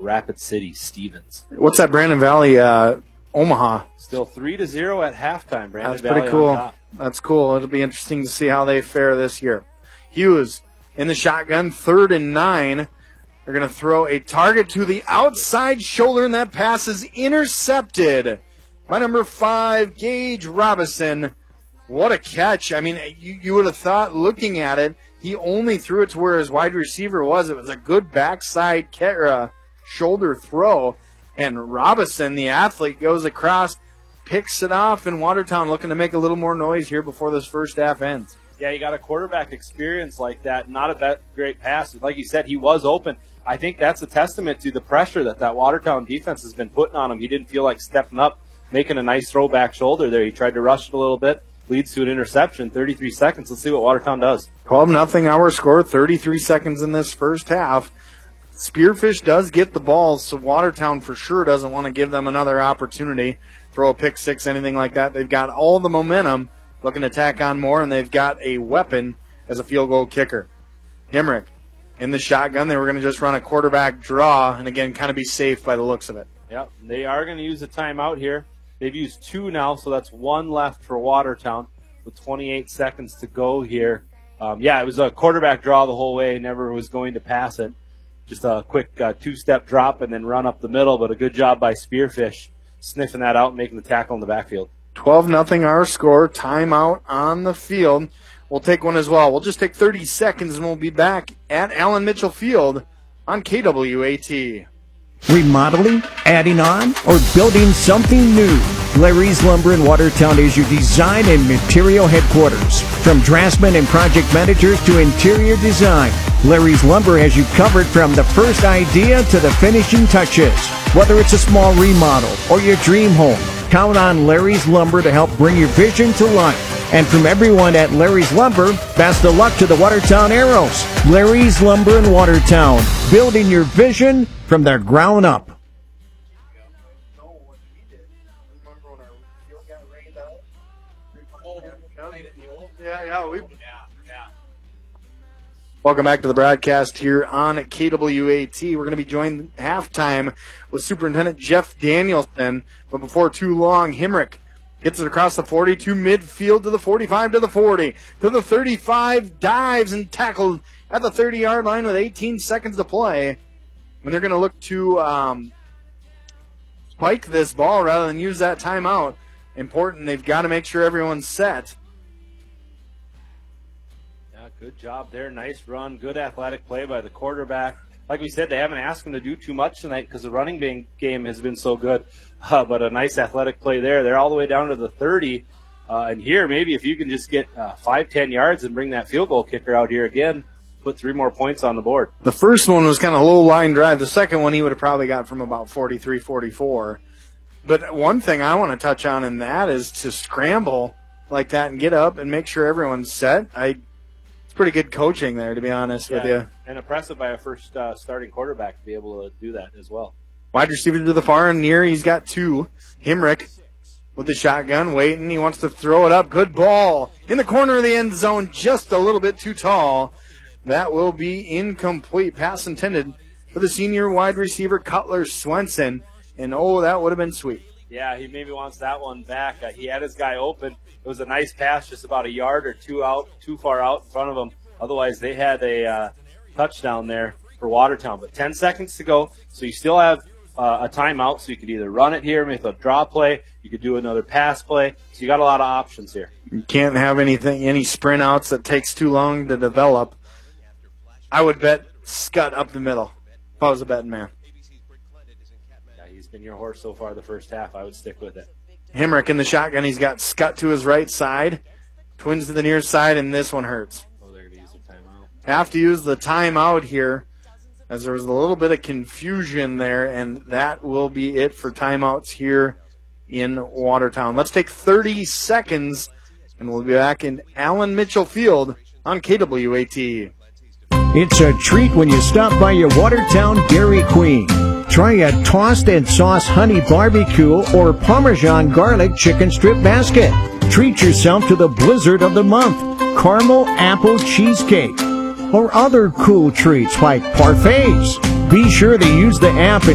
Rapid City Stevens. What's that Brandon Valley Omaha? Still 3-0 at halftime. Brandon That's Valley pretty cool. on top. That's cool. It'll be interesting to see how they fare this year. Hughes in the shotgun, 3rd and 9. They're going to throw a target to the outside shoulder, and that pass is intercepted by number 5, Gage Robinson. What a catch. I mean, you would have thought, looking at it, he only threw it to where his wide receiver was. It was a good backside shoulder throw, and Robinson, the athlete, goes across, picks it off, and Watertown looking to make a little more noise here before this first half ends. Yeah, you got a quarterback experience like that, not a that great pass. Like you said, he was open. I think that's a testament to the pressure that Watertown defense has been putting on him. He didn't feel like stepping up, making a nice throwback shoulder there. He tried to rush it a little bit, leads to an interception, 33 seconds. Let's see what Watertown does. 12-0 our score, 33 seconds in this first half. Spearfish does get the ball, so Watertown for sure doesn't want to give them another opportunity, throw a pick six, anything like that. They've got all the momentum, looking to tack on more, and they've got a weapon as a field goal kicker. Hemrick in the shotgun. They were going to just run a quarterback draw and, again, kind of be safe by the looks of it. Yep, they are going to use a timeout here. They've used 2 now, so that's 1 left for Watertown with 28 seconds to go here. It was a quarterback draw the whole way. Never was going to pass it. Just a quick 2-step drop and then run up the middle, but a good job by Spearfish sniffing that out and making the tackle in the backfield. 12-0 our score. Timeout on the field. We'll take one as well. We'll just take 30 seconds, and we'll be back at Allen Mitchell Field on KWAT. Remodeling, adding on, or building something new? Larry's Lumber in Watertown is your design and material headquarters. From draftsmen and project managers to interior design, Larry's Lumber has you covered from the first idea to the finishing touches. Whether it's a small remodel or your dream home, count on Larry's Lumber to help bring your vision to life. And from everyone at Larry's Lumber, best of luck to the Watertown Arrows. Larry's Lumber in Watertown, building your vision from the ground up. Welcome back to the broadcast here on KWAT. We're going to be joined halftime with Superintendent Jeff Danielson. But before too long, Hemrick gets it across the 40 to midfield to the 45 to the 40 to the 35, dives and tackled at the 30-yard line with 18 seconds to play. And they're going to look to spike this ball rather than use that timeout. Important, they've got to make sure everyone's set. Yeah, good job there. Nice run. Good athletic play by the quarterback. Like we said, they haven't asked him to do too much tonight because the running game has been so good. But a nice athletic play there. They're all the way down to the 30. And here, maybe if you can just get 5-10 yards and bring that field goal kicker out here again, put 3 more points on the board. The first one was kind of low line drive. The second one he would have probably got from about 43, 44. But one thing I want to touch on in that is to scramble like that and get up and make sure everyone's set. It's pretty good coaching there, to be honest with you. And impressive by a first starting quarterback to be able to do that as well. Wide receiver to the far and near. He's got 2. Hemrick with the shotgun waiting. He wants to throw it up. Good ball in the corner of the end zone, just a little bit too tall. That will be incomplete. Pass intended for the senior wide receiver, Cutler Swenson. And, that would have been sweet. Yeah, he maybe wants that one back. He had his guy open. It was a nice pass, just about a yard or 2 out, too far out in front of him. Otherwise, they had a touchdown there for Watertown. But 10 seconds to go, so you still have a timeout, so you could either run it here, make a draw play. You could do another pass play. So you got a lot of options here. You can't have any sprint outs that takes too long to develop. I would bet Scott up the middle if I was a betting man. He's been your horse so far the first half. I would stick with it. Hemrick in the shotgun. He's got Scott to his right side. Twins to the near side, and this one hurts. They're going to use the timeout. Have to use the timeout here as there was a little bit of confusion there, and that will be it for timeouts here in Watertown. Let's take 30 seconds, and we'll be back in Allen Mitchell Field on KWAT. It's a treat when you stop by your Watertown Dairy Queen. Try a tossed and sauce honey barbecue or Parmesan garlic chicken strip basket. Treat yourself to the blizzard of the month, caramel apple cheesecake, or other cool treats like parfaits. Be sure to use the app and